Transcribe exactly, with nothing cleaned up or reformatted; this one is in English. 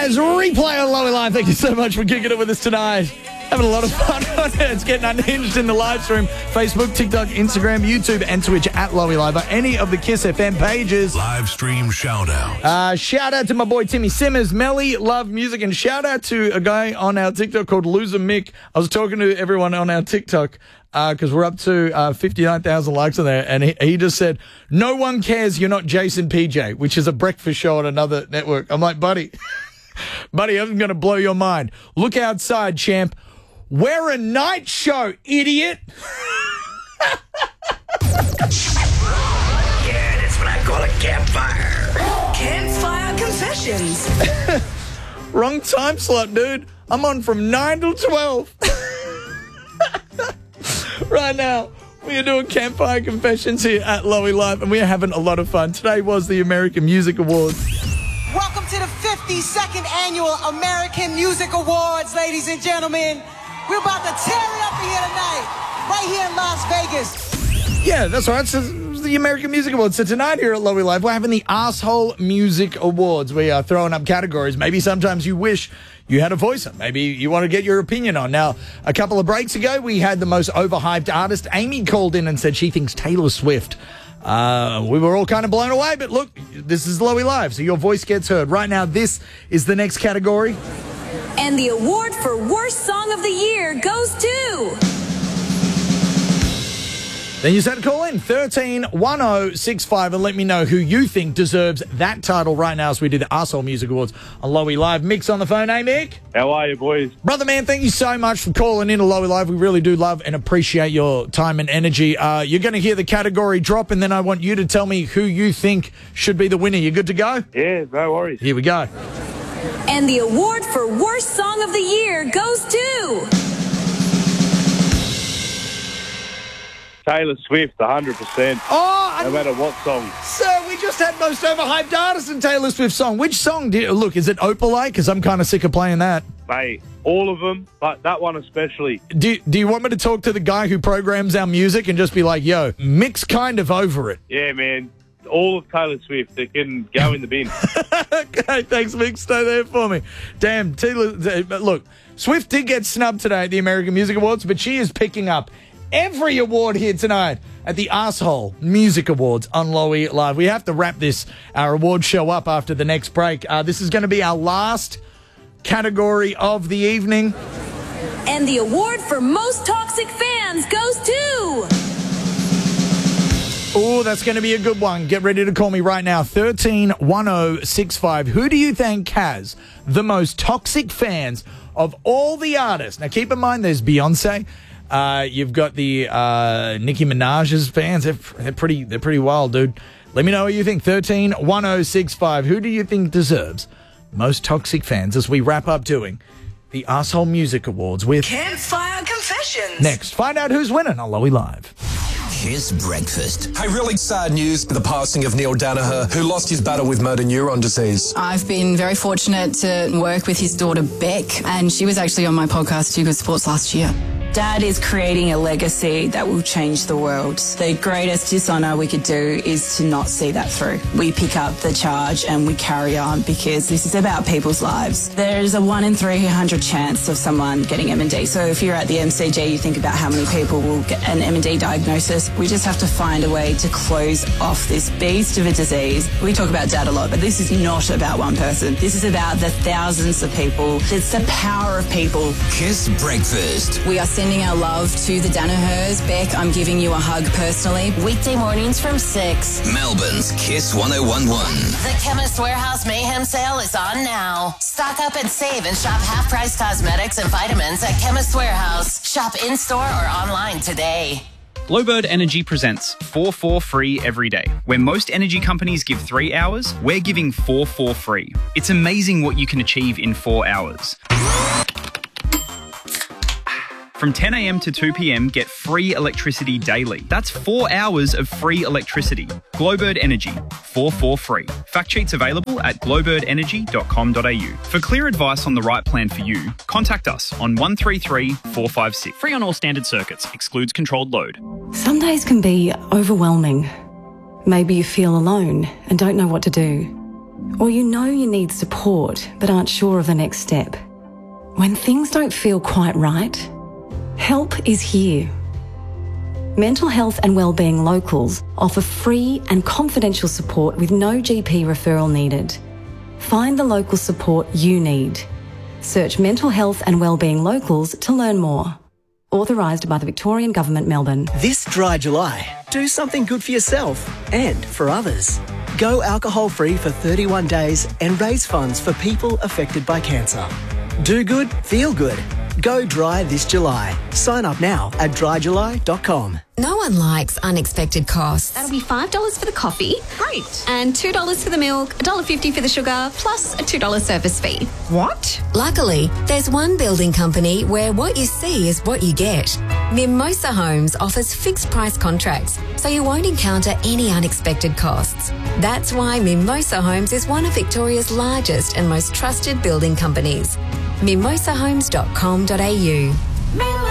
Kaz, replay on Lowy Live. Thank you so much for kicking it with us tonight. Having a lot of fun on it. It's getting unhinged in the live stream. Facebook, TikTok, Instagram, YouTube, and Twitch at Lowy Live. Or any of the Kiss F M pages. Live stream shout out. Uh, shout out to my boy Timmy Simmers, Melly, Love Music, and shout out to a guy on our TikTok called Loser Mick. I was talking to everyone on our TikTok because uh, we're up to uh, fifty-nine thousand likes on there, and he, he just said, no one cares you're not Jason P J, which is a breakfast show on another network. I'm like, buddy, buddy, I'm going to blow your mind. Look outside, champ. We're a night show, idiot. Yeah, that's what I call a campfire. Campfire confessions. Wrong time slot, dude. I'm on from nine till twelve. Right now, we are doing Campfire Confessions here at Lowy Live, and we are having a lot of fun. Today was the American Music Awards. Welcome to the fifty-second Annual American Music Awards, ladies and gentlemen. We're about to tear it up here tonight, right here in Las Vegas. Yeah, that's right. So it's the American Music Awards. So tonight here at Lowy Live, we're having the Asshole Music Awards. We are throwing up categories. Maybe sometimes you wish you had a voice on. Maybe you want to get your opinion on. Now, a couple of breaks ago, we had the most overhyped artist. Amy called in and said she thinks Taylor Swift. Uh, we were all kind of blown away, but look, this is Lowy Live, so your voice gets heard. Right now, this is the next category. And the award for Worst Song of the Year goes to... Then you said call in thirteen one oh six five and let me know who you think deserves that title right now as we do the Arsehole Music Awards on Lowy Live. Mick's on the phone. Hey, Mick. How are you, boys? Brother, man, thank you so much for calling in to Lowy Live. We really do love and appreciate your time and energy. Uh, you're going to hear the category drop, and then I want you to tell me who you think should be the winner. You good to go? Yeah, no worries. Here we go. And the award for Worst Song of the Year goes to... Taylor Swift, one hundred percent. Oh, no matter what song. Sir, we just had most overhyped artist in Taylor Swift song. Which song? Did, look, is it Opalite? Because I'm kind of sick of playing that. Mate, all of them, but that one especially. Do, do you want me to talk to the guy who programs our music and just be like, yo, Mick's kind of over it? Yeah, man. All of Taylor Swift, they can go in the bin. Okay, thanks, Mick. Stay there for me. Damn, Taylor. Look, Swift did get snubbed today at the American Music Awards, but she is picking up every award here tonight at the Asshole Music Awards on Lowy Live. We have to wrap this, our award show up after the next break. Uh, this is going to be our last category of the evening. And the award for Most Toxic Fans goes to... Oh, that's going to be a good one. Get ready to call me right now. thirteen one oh six five. Who do you think has the most toxic fans of all the artists? Now, keep in mind there's Beyonce. Uh, you've got the uh, Nicki Minaj's fans. They're, they're pretty. They're pretty wild, dude. Let me know what you think. thirteen one oh six five. Who do you think deserves most toxic fans as we wrap up doing the Asshole Music Awards with Campfire Confessions? Next, find out who's winning on Lowy Live. Kiss Breakfast. Hey, really sad news. The passing of Neil Danaher, who lost his battle with motor neuron disease. I've been very fortunate to work with his daughter, Beck, and she was actually on my podcast, Too Good Sports, last year. Dad is creating a legacy that will change the world. The greatest dishonor we could do is to not see that through. We pick up the charge and we carry on because this is about people's lives. There's a one in three hundred chance of someone getting M and D. So if you're at the M C G, you think about how many people will get an M and D diagnosis. We just have to find a way to close off this beast of a disease. We talk about Dad a lot, but this is not about one person. This is about the thousands of people. It's the power of people. Kiss Breakfast. We are sending our love to the Danahers. Beck, I'm giving you a hug personally. Weekday mornings from six. Melbourne's Kiss one oh one one. The Chemist Warehouse Mayhem Sale is on now. Stock up and save and shop half-price cosmetics and vitamins at Chemist Warehouse. Shop in-store or online today. Glowbird Energy presents four four free every day. Where most energy companies give three hours, we're giving four four free. It's amazing what you can achieve in four hours. From ten a m to two p m, get free electricity daily. That's four hours of free electricity. Glowbird Energy, four four free. Fact sheets available at glowbird energy dot com dot a u. For clear advice on the right plan for you, contact us on one three three, four five six. Free on all standard circuits. Excludes controlled load. Some days can be overwhelming. Maybe you feel alone and don't know what to do. Or you know you need support but aren't sure of the next step. When things don't feel quite right, help is here. Mental Health and Wellbeing Locals offer free and confidential support with no G P referral needed. Find the local support you need. Search Mental Health and Wellbeing Locals to learn more. Authorised by the Victorian Government, Melbourne. This dry July, do something good for yourself and for others. Go alcohol-free for thirty-one days and raise funds for people affected by cancer. Do good, feel good. Go dry this July. Sign up now at dry july dot com. No one likes unexpected costs. That'll be five dollars for the coffee. Great. And two dollars for the milk, one dollar fifty for the sugar, plus a two dollar service fee. What? Luckily, there's one building company where what you see is what you get. Mimosa Homes offers fixed price contracts, so you won't encounter any unexpected costs. That's why Mimosa Homes is one of Victoria's largest and most trusted building companies. mimosa homes dot com dot a u